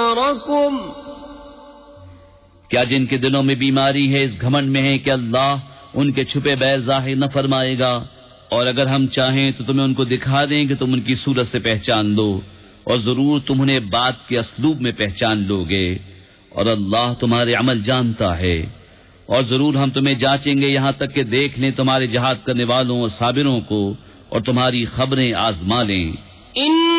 أبصاركم क्या जिनके दिलों में बीमारी है इस घमंड में है कि अल्लाह उनके छुपे बैर जाहिर न फरमाएगा, और अगर हम चाहें तो तुम्हें उनको दिखा दें कि तुम उनकी सूरत से पहचान लो, और जरूर तुम उन्हें बात के असलूब में पहचान लोगे, और अल्लाह तुम्हारे अमल जानता है। और जरूर हम तुम्हें जांचेंगे यहाँ तक कि देख लें तुम्हारे जिहाद करने वालों और साबिरों को, और तुम्हारी खबरें आजमा लें।